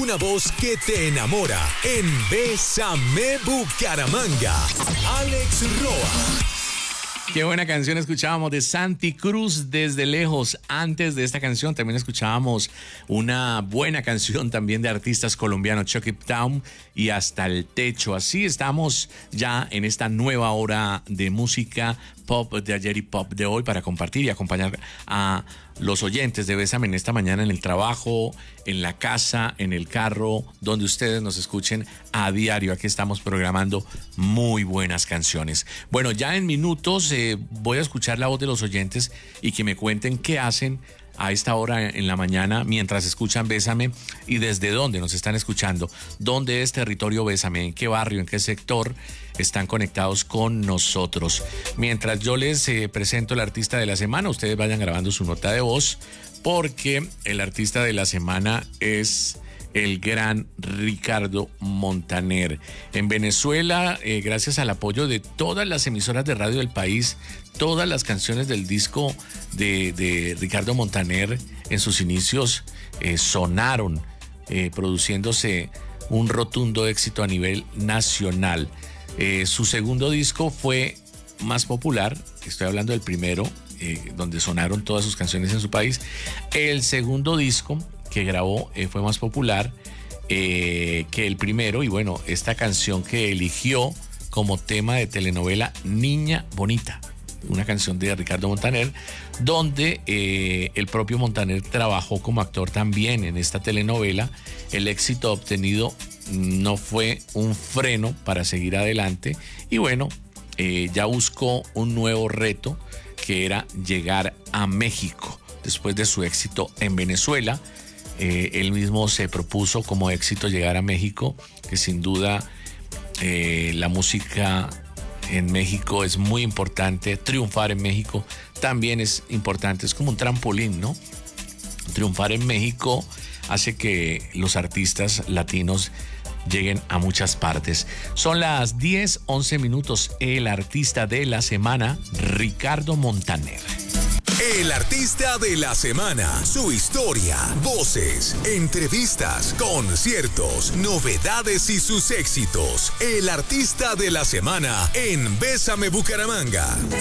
una voz que te enamora en Bésame Bucaramanga. Alex Roa. Qué buena canción escuchábamos de Santi Cruz, Desde Lejos. Antes de esta canción también escuchábamos una buena canción también de artistas colombianos, Chuck It Down y Hasta el Techo. Así estamos ya en esta nueva hora de música pop de ayer y pop de hoy para compartir y acompañar a los oyentes de Bésame en esta mañana en el trabajo, en la casa, en el carro, donde ustedes nos escuchen a diario. Aquí estamos programando muy buenas canciones. Bueno, ya en minutos voy a escuchar la voz de los oyentes y que me cuenten qué hacen a esta hora en la mañana mientras escuchan Bésame y desde dónde nos están escuchando, dónde es territorio Bésame, en qué barrio, en qué sector están conectados con nosotros. Mientras yo les presento el artista de la semana, ustedes vayan grabando su nota de voz porque el artista de la semana es el gran Ricardo Montaner. En Venezuela, gracias al apoyo de todas las emisoras de radio del país, todas las canciones del disco de Ricardo Montaner en sus inicios sonaron, produciéndose un rotundo éxito a nivel nacional. Su segundo disco fue más popular, estoy hablando del primero, donde sonaron todas sus canciones en su país. El segundo disco que grabó fue más popular que el primero, y bueno, esta canción que eligió como tema de telenovela, Niña Bonita, una canción de Ricardo Montaner, donde el propio Montaner trabajó como actor también en esta telenovela. El éxito obtenido no fue un freno para seguir adelante y bueno, ya buscó un nuevo reto, que era llegar a México después de su éxito en Venezuela. Él mismo se propuso como éxito llegar a México, que sin duda la música en México es muy importante. Triunfar en México también es importante, es como un trampolín, ¿no? Triunfar en México hace que los artistas latinos lleguen a muchas partes. Son las 10:11 minutos. El artista de la semana, Ricardo Montaner. El artista de la semana, su historia, voces, entrevistas, conciertos, novedades y sus éxitos. El artista de la semana en Bésame Bucaramanga.